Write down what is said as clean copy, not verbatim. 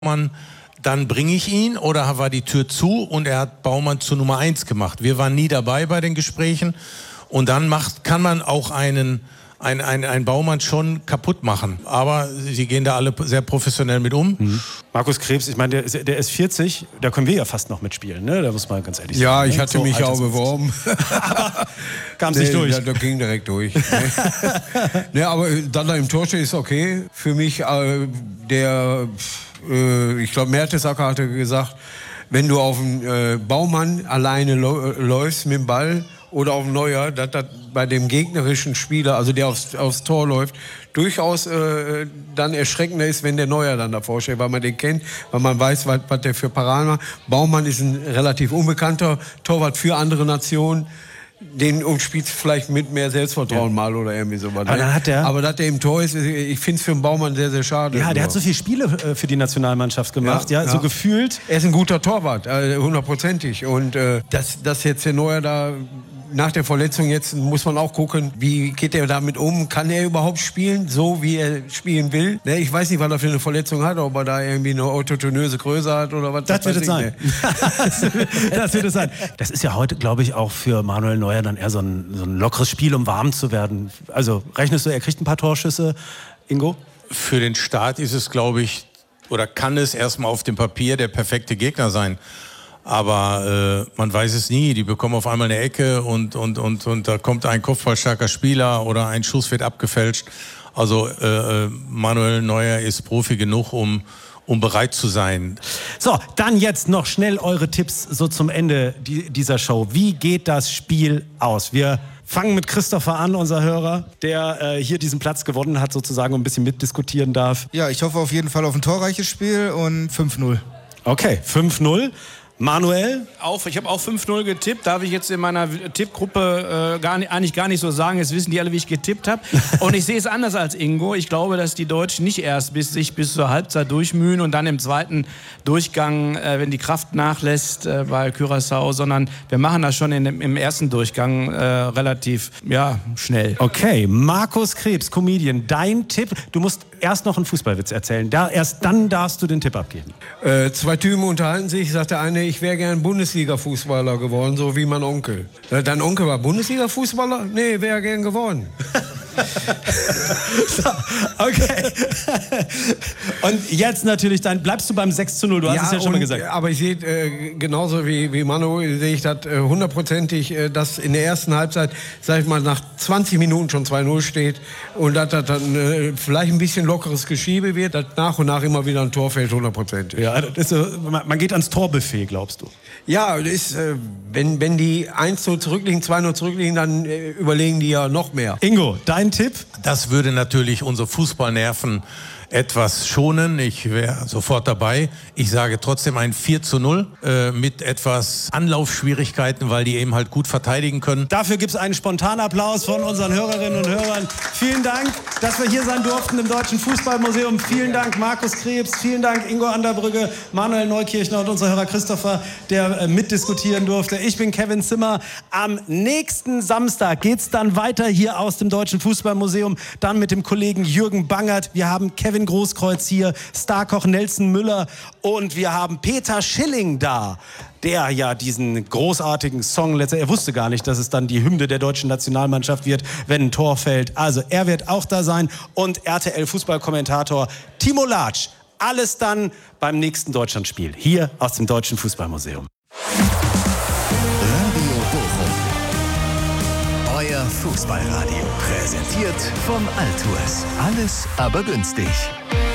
Baumann, dann bringe ich ihn, oder war die Tür zu und er hat Baumann zu Nummer 1 gemacht. Wir waren nie dabei bei den Gesprächen und dann kann man auch einen Baumann schon kaputt machen. Aber sie gehen da alle sehr professionell mit um. Mhm. Markus Krebs, ich meine, der ist 40, da können wir ja fast noch mitspielen, ne? Da muss man ganz ehrlich sagen. Ja, ich hatte mich auch beworben. Kam es nicht durch. Das ging direkt durch. Ne, aber dass er im Tor steht, ist okay. Für mich, ich glaube, Mertesacker hatte gesagt, wenn du auf einen Baumann alleine läufst mit dem Ball oder auf Neuer, dass das bei dem gegnerischen Spieler, also der aufs Tor läuft, durchaus dann erschreckender ist, wenn der Neuer dann davor steht, weil man den kennt, weil man weiß, was der für Paraden macht. Baumann ist ein relativ unbekannter Torwart für andere Nationen. Den umspielt vielleicht mit mehr Selbstvertrauen mal oder irgendwie sowas. Aber dass der im Tor ist, ich finde es für einen Baumann sehr, sehr schade. Ja, der hat so viele Spiele für die Nationalmannschaft gemacht, ja, so gefühlt. Er ist ein guter Torwart, 100%. Und dass jetzt der Neuer da nach der Verletzung, jetzt muss man auch gucken, wie geht er damit um? Kann er überhaupt spielen, so wie er spielen will? Ne, ich weiß nicht, was er für eine Verletzung hat, ob er da irgendwie eine autotonöse Größe hat oder was. Das wird es sein. Das wird es sein. Das ist ja heute, glaube ich, auch für Manuel Neuer dann eher so ein lockeres Spiel, um warm zu werden. Also rechnest du, er kriegt ein paar Torschüsse, Ingo? Für den Start ist es, glaube ich, oder kann es erstmal auf dem Papier der perfekte Gegner sein. Aber man weiß es nie. Die bekommen auf einmal eine Ecke und da kommt ein kopfballstarker Spieler oder ein Schuss wird abgefälscht. Also Manuel Neuer ist Profi genug, um bereit zu sein. So, dann jetzt noch schnell eure Tipps so zum Ende dieser Show. Wie geht das Spiel aus? Wir fangen mit Christopher an, unser Hörer, der hier diesen Platz gewonnen hat, sozusagen, und ein bisschen mitdiskutieren darf. Ja, ich hoffe auf jeden Fall auf ein torreiches Spiel und 5-0. Okay, 5-0. Manuel? Ich habe auch 5-0 getippt. Darf ich jetzt in meiner Tippgruppe eigentlich gar nicht so sagen. Jetzt wissen die alle, wie ich getippt habe. Und ich sehe es anders als Ingo. Ich glaube, dass die Deutschen nicht erst sich bis zur Halbzeit durchmühen und dann im zweiten Durchgang, wenn die Kraft nachlässt bei Curaçao, sondern wir machen das schon im ersten Durchgang relativ schnell. Okay, Markus Krebs, Comedian, dein Tipp. Du musst erst noch einen Fußballwitz erzählen. Erst dann darfst du den Tipp abgeben. 2 Typen unterhalten sich, sagt der eine, ich wäre gern Bundesliga-Fußballer geworden, so wie mein Onkel. Dein Onkel war Bundesliga-Fußballer? Nee, wäre gern geworden. Okay. Und jetzt natürlich, bleibst du beim 6-0, du hast es ja schon mal gesagt. Aber ich sehe, genauso wie Manu, sehe ich das 100%, dass in der ersten Halbzeit, sag ich mal, nach 20 Minuten schon 2-0 steht und dass das dann vielleicht ein bisschen lockeres Geschiebe wird, dass nach und nach immer wieder ein Tor fällt, 100%. Ja, das ist so, man geht ans Torbuffet, glaubst du? Ja, ist, wenn die 1-0 zurückliegen, 2-0 zurückliegen, dann überlegen die ja noch mehr. Ingo, dein Tipp? Das würde natürlich unsere Fußballnerven etwas schonen. Ich wäre sofort dabei. Ich sage trotzdem ein 4-0 mit etwas Anlaufschwierigkeiten, weil die eben halt gut verteidigen können. Dafür gibt es einen Spontanapplaus von unseren Hörerinnen und Hörern. Vielen Dank, dass wir hier sein durften im Deutschen Fußballmuseum. Vielen Dank, Markus Krebs. Vielen Dank, Ingo Anderbrügge, Manuel Neukirchner und unser Hörer Christopher, der mitdiskutieren durfte. Ich bin Kevin Zimmer. Am nächsten Samstag geht's dann weiter hier aus dem Deutschen Fußballmuseum. Dann mit dem Kollegen Jürgen Bangert. Wir haben Kevin Großkreuz hier, Starkoch Nelson Müller und wir haben Peter Schilling da, der ja diesen großartigen Song er wusste gar nicht, dass es dann die Hymne der deutschen Nationalmannschaft wird, wenn ein Tor fällt. Also er wird auch da sein und RTL-Fußballkommentator Timo Latsch. Alles dann beim nächsten Deutschlandspiel hier aus dem Deutschen Fußballmuseum. Radio Bochum. Euer Fußballradio. Präsentiert von Altours. Alles aber günstig.